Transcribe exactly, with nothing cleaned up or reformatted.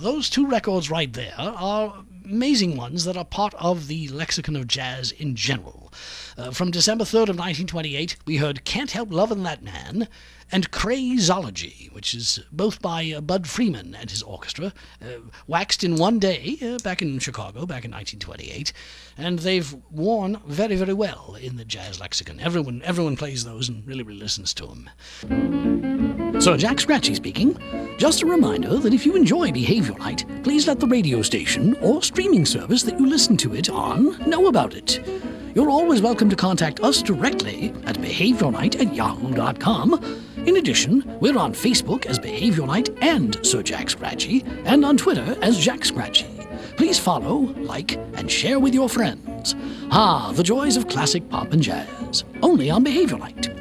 those two records right there are amazing ones that are part of the lexicon of jazz in general. Uh, from December third of nineteen twenty-eight, we heard Can't Help Lovin' That Man and Crazology, which is both by uh, Bud Freeman and his orchestra, uh, waxed in one day uh, back in Chicago, back in nineteen twenty-eight, and they've worn very, very well in the jazz lexicon. Everyone, everyone plays those and really, really listens to them. So, Jack Scratchy speaking. Just a reminder that if you enjoy Behavior Night, please let the radio station or streaming service that you listen to it on know about it. You're always welcome to contact us directly at behaviornight at yahoo dot com. In addition, we're on Facebook as Behavior Night and Sir Jack Scratchy, and on Twitter as Jack Scratchy. Please follow, like, and share with your friends. Ah, the joys of classic pop and jazz. Only on Behavior Night.